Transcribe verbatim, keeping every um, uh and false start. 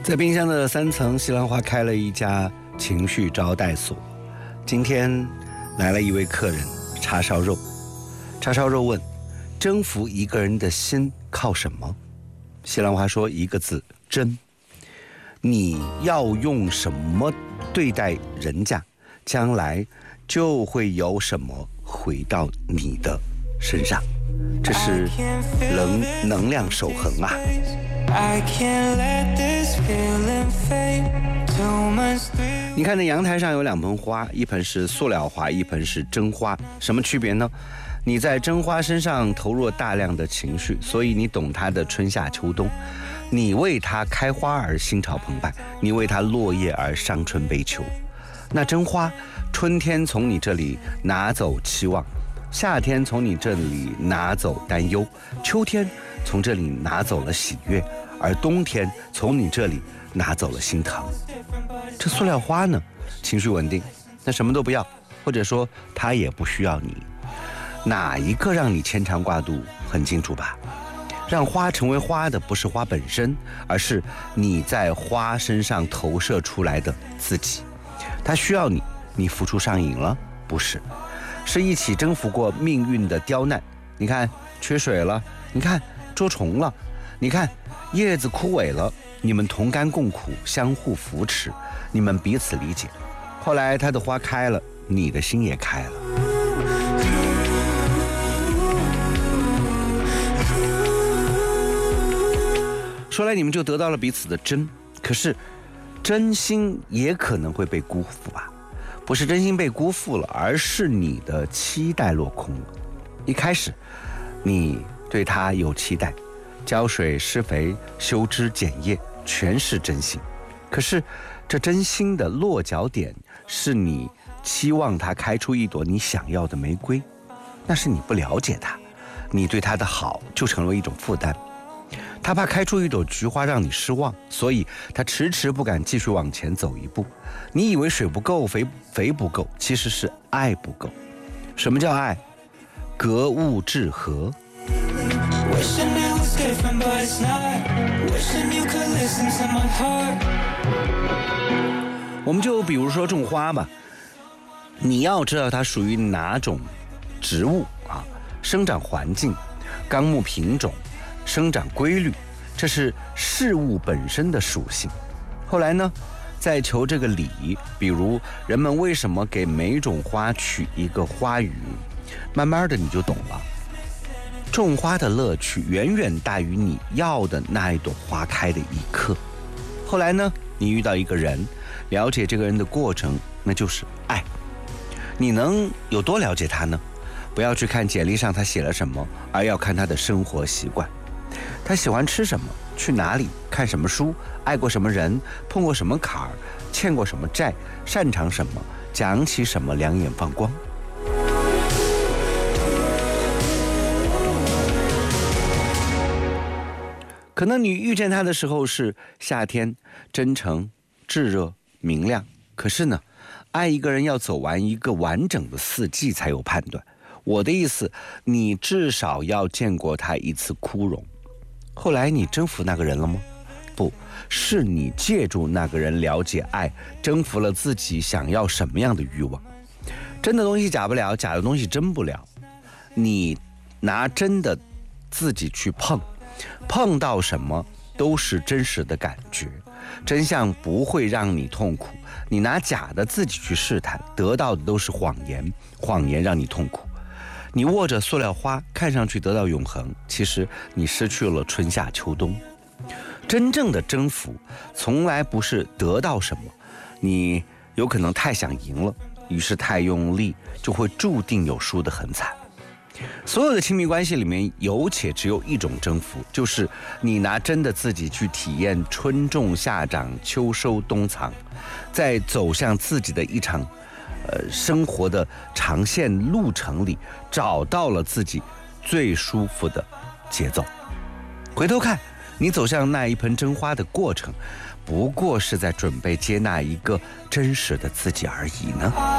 在滨江的三层西兰花开了一家情绪招待所。今天来了一位客人，叉烧肉。叉烧肉问：征服一个人的心靠什么？西兰花说一个字：真。你要用什么对待人家，将来就会有什么回到你的身上。这是能能量守恒啊。你看，那阳台上有两盆花，一盆是塑料花，一盆是真花，什么区别呢？你在真花身上投入了大量的情绪，所以你懂它的春夏秋冬，你为它开花而心潮澎湃，你为它落叶而伤春悲秋。那真花，春天从你这里拿走期望，夏天从你这里拿走担忧，秋天从这里拿走了喜悦，而冬天从你这里拿走了心疼。这塑料花呢，情绪稳定，那什么都不要，或者说它也不需要你。哪一个让你牵肠挂肚，很清楚吧？让花成为花的不是花本身，而是你在花身上投射出来的自己。它需要你，你付出上瘾了？不是，是一起征服过命运的刁难。你看，缺水了，你看捉虫了，你看叶子枯萎了，你们同甘共苦，相互扶持，你们彼此理解。后来它的花开了，你的心也开了。说来你们就得到了彼此的真，可是真心也可能会被辜负吧？不是真心被辜负了，而是你的期待落空了。一开始你对他有期待，浇水施肥修枝剪叶全是真心，可是这真心的落脚点是你期望他开出一朵你想要的玫瑰，那是你不了解他，你对他的好就成为一种负担。他怕开出一朵菊花让你失望，所以他迟迟不敢继续往前走一步。你以为水不够，肥肥不够，其实是爱不够。什么叫爱？格物致和。我们就比如说种花吧，你要知道它属于哪种植物啊，生长环境、纲目品种、生长规律，这是事物本身的属性。后来呢，再求这个理，比如人们为什么给每种花取一个花语，慢慢的你就懂了。种花的乐趣远远大于你要的那一朵花开的一刻。后来呢，你遇到一个人，了解这个人的过程，那就是爱。你能有多了解他呢？不要去看简历上他写了什么，而要看他的生活习惯。他喜欢吃什么，去哪里，看什么书，爱过什么人，碰过什么坎儿，欠过什么债，擅长什么，讲起什么两眼放光。可能你遇见他的时候是夏天，真诚、炙热、明亮。可是呢，爱一个人要走完一个完整的四季才有判断。我的意思，你至少要见过他一次枯荣。后来你征服那个人了吗？不，是你借助那个人了解爱，征服了自己想要什么样的欲望。真的东西假不了，假的东西真不了。你拿真的自己去碰，碰到什么都是真实的感觉，真相不会让你痛苦。你拿假的自己去试探，得到的都是谎言，谎言让你痛苦。你握着塑料花，看上去得到永恒，其实你失去了春夏秋冬。真正的征服从来不是得到什么，你有可能太想赢了，于是太用力，就会注定有输得很惨。所有的亲密关系里面有且只有一种征服，就是你拿真的自己去体验春种夏长秋收冬藏，在走向自己的一场呃，生活的长线路程里，找到了自己最舒服的节奏。回头看，你走向那一盆真花的过程，不过是在准备接纳一个真实的自己而已呢。